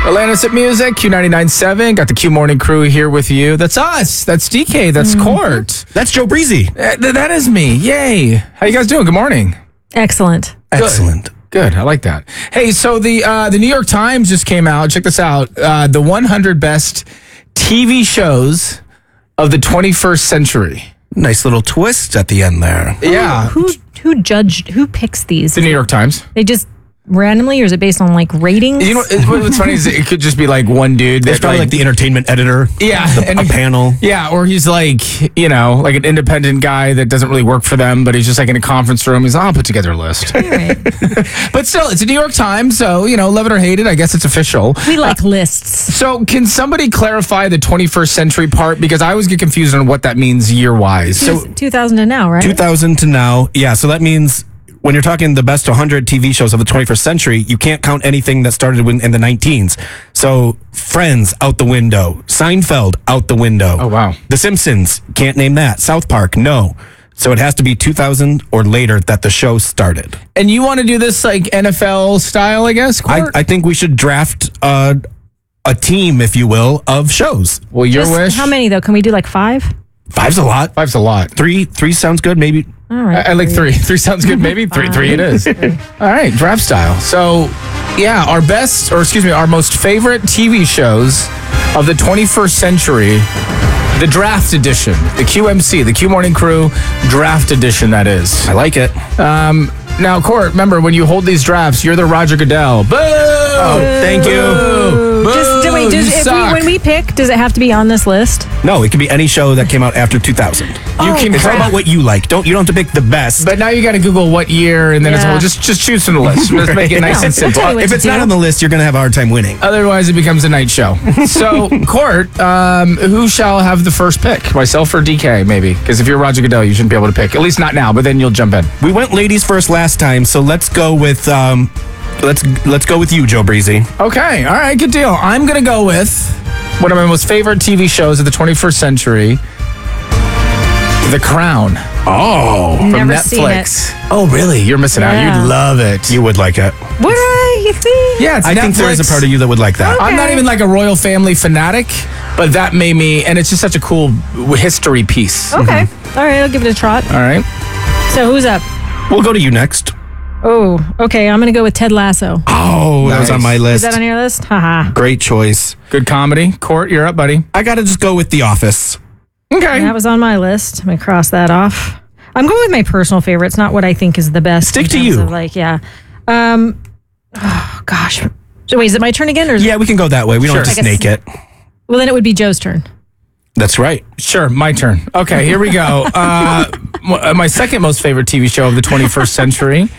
Atlantis at Music, Q99.7. Got the Q Morning Crew here with you. That's us. That's DK. That's Court. That's Joe Breezy. That is me. Yay. How you guys doing? Good morning. Excellent. Excellent. Good. I like that. Hey, so the New York Times just came out. Check this out. The 100 best TV shows of the 21st century. Nice little twist at the end there. Yeah. Who picks these? The New York Times. They just randomly, or is it based on like ratings? You know what's funny is it could just be like one dude. There's probably like the entertainment editor. Yeah. A panel. Yeah, or he's like, like an independent guy that doesn't really work for them, but he's just like in a conference room. He's, I'll put together a list. All right. But still, it's a New York Times, so, love it or hate it, I guess it's official. We like lists. So can somebody clarify the 21st century part? Because I always get confused on what that means year-wise. So 2000 to now, right? 2000 to now. Yeah, so that means when you're talking the best 100 TV shows of the 21st century, you can't count anything that started in the 19s. So Friends, out the window. Seinfeld, out the window. Oh, wow. The Simpsons, can't name that. South Park, no. So it has to be 2000 or later that the show started. And you want to do this like NFL style, I guess, Court? I think we should draft a team, if you will, of shows. Well, your Just wish. how many though? Can we do like 5? 5's a lot. 5's a lot. Three sounds good, maybe. All right. I like 3. 3 sounds good, maybe. 3 it is. All right, draft style. So, yeah, our most favorite TV shows of the 21st century, the draft edition, the QMC, the Q Morning Crew draft edition, that is. I like it. Now, Court, remember, when you hold these drafts, you're the Roger Goodell. Boo! Oh, thank you. When we pick, does it have to be on this list? No, it can be any show that came out after 2000. It's all about what you like. You don't have to pick the best. But now you got to Google what year, and then just choose from the list. Let's make it nice and simple. If it's not on the list, you're going to have a hard time winning. Otherwise, it becomes a night show. So, Court, who shall have the first pick? Myself or DK, maybe? Because if you're Roger Goodell, you shouldn't be able to pick. At least not now, but then you'll jump in. We went ladies first last time, so let's go with let's go with you, Joe Breezy. Okay, all right, good deal. I'm going to go with one of my most favorite TV shows of the 21st century, The Crown. Oh, from Never Netflix. seen it. Oh, really? You're missing out. Yeah. You'd love it. You would like it. Would I? You think? Yeah, it's I think there is a part of you that would like that. Okay. I'm not even like a royal family fanatic, but that made me, and it's just such a cool history piece. Okay. All right, I'll give it a trot. All right. So who's up? We'll go to you next. Oh, okay. I'm going to go with Ted Lasso. Oh, that was Nice. on my Is list. that on your list? Haha. Great choice. Good comedy. Court, you're up, buddy. I got to just go with The Office. Okay. That was on my list. I'm going to cross that off. I'm going with my personal favorites, not what I think is the best. Stick in to terms you. of, oh, gosh. So wait, is it my turn again? Or is Yeah, we can go that way. We don't have to Sure. snake it. Well, then it would be Joe's turn. That's right. Sure, my turn. Okay, here we go. My second most favorite TV show of the 21st century.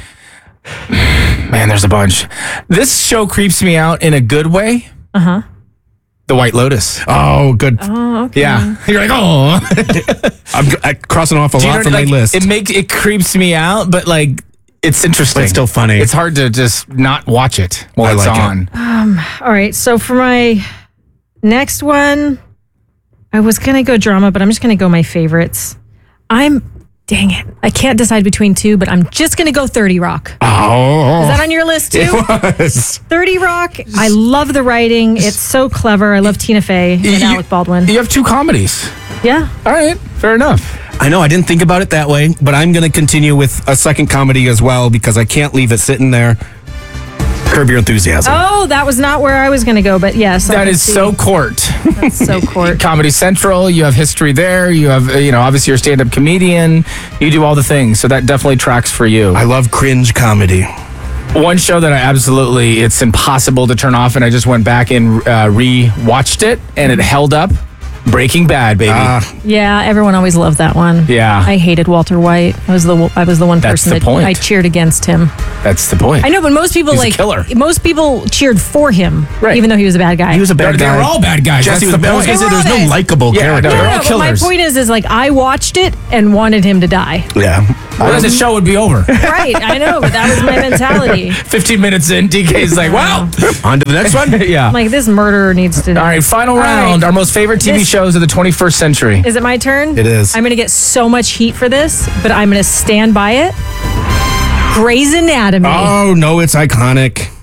Man, there's a bunch. This show creeps me out in a good way. Uh-huh. The White Lotus. Oh, good. Oh, okay. Yeah. You're like, oh. I'm crossing off a Do you lot know, from my like, list. It creeps me out, but like it's interesting. But it's still funny. It's hard to just not watch it while I it's like it. on. All right. So for my next one, I was going to go drama, but I'm just going to go my favorites. Dang it. I can't decide between two, but I'm just going to go 30 Rock. Oh. Is that on your list too? It was. 30 Rock. I love the writing. It's so clever. I love Tina Fey and Alec Baldwin. You have 2 comedies. Yeah. All right, fair enough. I know I didn't think about it that way, but I'm going to continue with a second comedy as well because I can't leave it sitting there. Curb Your Enthusiasm. Oh, that was not where I was going to go, but yes. I That can is see. so Court. That's so Court. Comedy Central, you have history there. You have, obviously you're a stand-up comedian. You do all the things, so that definitely tracks for you. I love cringe comedy. One show that it's impossible to turn off, and I just went back and re-watched it, and it held up. Breaking Bad, baby. Yeah, everyone always loved that one. Yeah. I hated Walter White. I was the one That's person the that point. I cheered against him. That's the point. I know, but most people He's a killer. most people cheered for him, Right. even though he was a bad guy. He was a bad They guy. were all bad guys. Jesse That's was the I was point. gonna say, there's no likable Yeah, character. no, they're all but my killers. point is like I watched it and wanted him to die. Yeah. Well, then the show would be over. Right, I know, but that was my mentality. 15 minutes in, DK's like, wow. On to the next one. Yeah. I'm like, this murderer needs to die. All right, final All round. right. Our most favorite TV shows of the 21st century. Is it my turn? It is. I'm going to get so much heat for this, but I'm going to stand by it. Grey's Anatomy. Oh, no, it's iconic.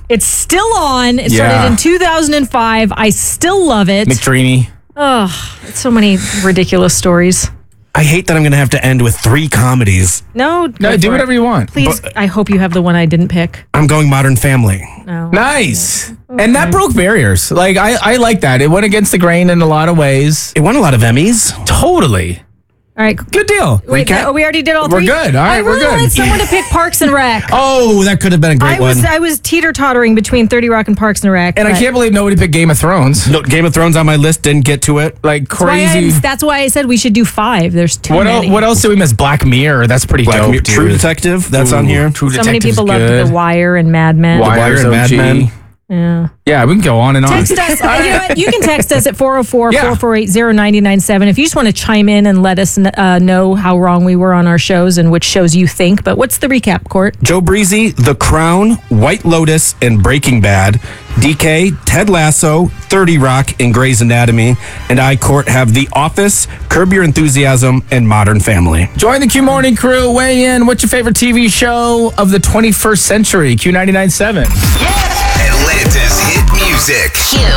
It's still on. It Yeah. started in 2005. I still love it. McDreamy. Oh, so many ridiculous stories. I hate that I'm going to have to end with 3 comedies. No, No, do whatever you want. Please, I hope you have the one I didn't pick. I'm going Modern Family. No. Nice. And that broke barriers. Like, I like that. It went against the grain in a lot of ways. It won a lot of Emmys. Totally. All right. Good deal. Wait, Recap? we already did all We're 3? good. All right, I we're really good. wanted someone to pick Parks and Rec. Oh, that could have been a great one. I was teeter-tottering between 30 Rock and Parks and Rec. And I but can't believe nobody picked Game of Thrones. No, Game of Thrones on my list, didn't get to it. Like that's why crazy. that's why I said we should do 5. There's too many. What else did we miss? Black Mirror. That's pretty dope. True dude. Detective, that's on here. True So many Detective's people loved good. The Wire and Mad Men. Wire's and Mad OG. Men. Yeah. Yeah, we can go on and on. Text us. You know what? You can text us at Yeah. 404-448-0997 if you just want to chime in and let us know how wrong we were on our shows and which shows you think. But what's the recap, Court? Joe Breezy, The Crown, White Lotus, and Breaking Bad. DK, Ted Lasso, 30 Rock, and Grey's Anatomy. And I, Court, have The Office, Curb Your Enthusiasm, and Modern Family. Join the Q Morning crew. Weigh in. What's your favorite TV show of the 21st century? Q99.7. Atlanta's hit music.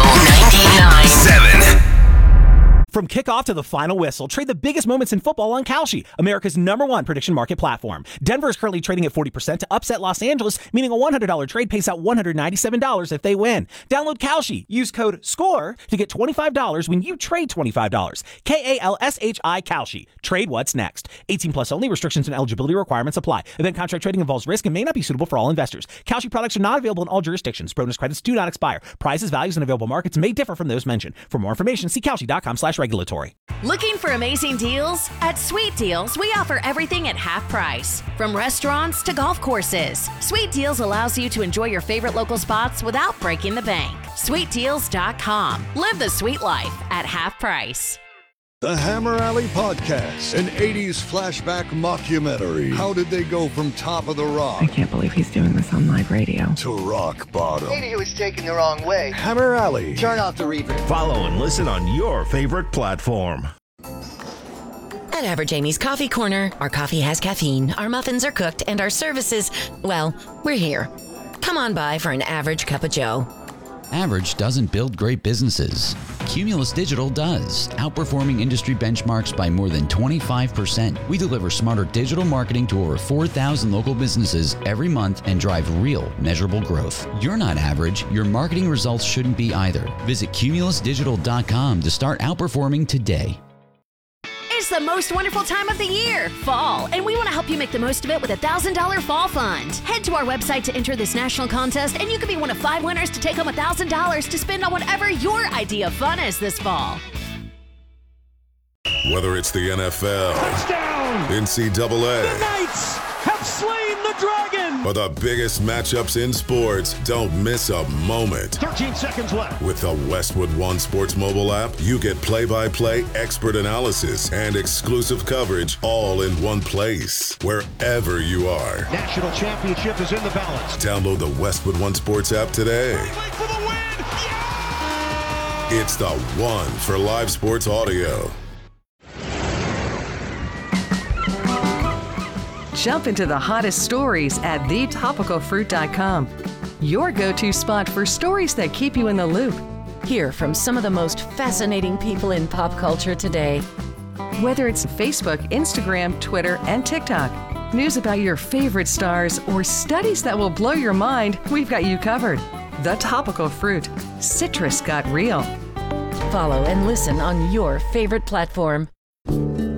Q99.7. From kickoff to the final whistle, trade the biggest moments in football on Kalshi, America's #1 prediction market platform. Denver is currently trading at 40% to upset Los Angeles, meaning a $100 trade pays out $197 if they win. Download Kalshi. Use code SCORE to get $25 when you trade $25. KALSHI Kalshi. Trade what's next. 18 plus only. Restrictions and eligibility requirements apply. Event contract trading involves risk and may not be suitable for all investors. Kalshi products are not available in all jurisdictions. Bonus credits do not expire. Prices, values, and available markets may differ from those mentioned. For more information, see Kalshi.com/regulatory. Looking for amazing deals? At Sweet Deals, we offer everything at half price. From restaurants to golf courses, Sweet Deals allows you to enjoy your favorite local spots without breaking the bank. SweetDeals.com. Live the sweet life at half price. The Hammer Alley Podcast, an 80s flashback mockumentary. How did they go from top of the rock I can't believe he's doing this on live radio. to rock bottom? Maybe he was taken the wrong way. Hammer Alley. Turn off the reverb. Follow and listen on your favorite platform. At Average Amy's Coffee Corner, our coffee has caffeine, our muffins are cooked, and our services, well, we're here. Come on by for an average cup of joe. Average doesn't build great businesses. Cumulus Digital does, outperforming industry benchmarks by more than 25%. We deliver smarter digital marketing to over 4,000 local businesses every month and drive real, measurable growth. You're not average. Your marketing results shouldn't be either. Visit cumulusdigital.com to start outperforming today. It's the most wonderful time of the year, fall, and we want to help you make the most of it with a $1,000 fall fund. Head to our website to enter this national contest, and you could be one of 5 winners to take home $1,000 to spend on whatever your idea of fun is this fall. Whether it's the NFL, NCAA, Knights have slain the dragon! or the biggest matchups in sports, don't miss a moment. 13 seconds left. With the Westwood One Sports mobile app, you get play-by-play expert analysis and exclusive coverage all in one place, wherever you are. National championship is in the balance. Download the Westwood One Sports app today. For the win! It's the one for live sports audio. Jump into the hottest stories at thetopicalfruit.com. Your go-to spot for stories that keep you in the loop. Hear from some of the most fascinating people in pop culture today. Whether it's Facebook, Instagram, Twitter, and TikTok. News about your favorite stars or studies that will blow your mind, we've got you covered. The Topical Fruit. Citrus got real. Follow and listen on your favorite platform.